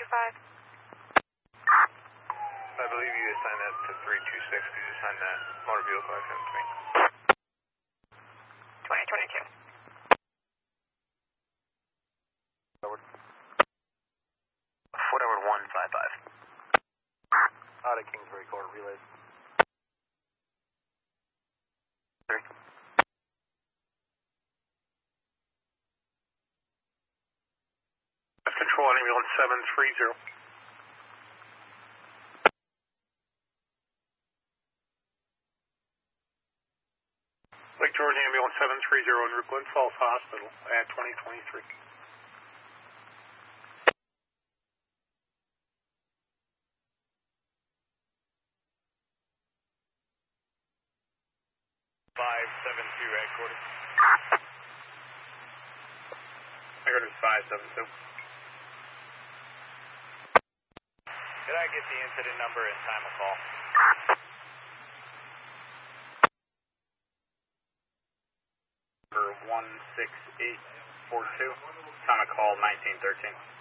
I believe you assigned that to 326. Could you assign that motor vehicle accident to me? 2022. Fort Edward 155. Out of Kingsbury Court, relays. 3. Control ambulance 730. Lake George ambulance 730 en route Glen Falls Hospital at 2023. Headquarters. Headquarters 572. Did I get the incident number and time of call? Number 16842. Time of call 1913.